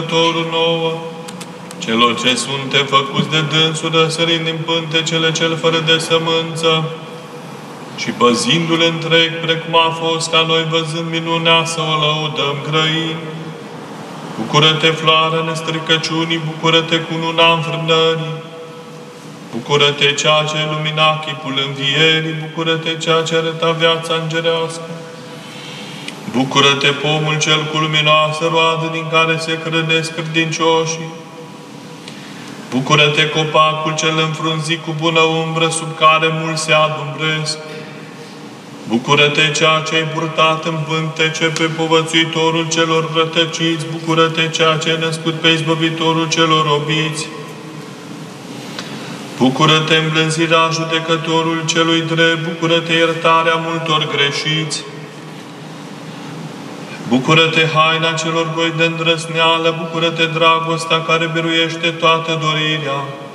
Mântuitorul nouă, celor ce suntem făcuți de dânsul, răsărind din pântecele cel fără de sămânță și păzindu-le întreg, precum a fost ca noi văzând minunea să o lăudăm grăind. Bucură-te, floarea nestricăciunii, bucură-te cu luna înfrânării, bucură-te, ceea ce lumina chipul învierii, bucură-te, ceea ce arăta viața îngerească. Bucură-te, pomul cel cu luminoasă roadă din care se hrănesc credincioșii. Bucură-te, copacul cel înfrunzit cu bună umbră, sub care mulți se adumbresc. Bucură-te, ceea ce ai purtat în pântece pe povățuitorul celor rătăciți. Bucură-te, ceea ce ai născut pe izbăvitorul celor robiți. Bucură-te, îmblânzirea judecătorul celui drept. Bucură-te, iertarea multor greșiți. Bucură-te, haina celor goi de îndrăzneală. Bucură-te, dragostea care biruiește toată dorirea.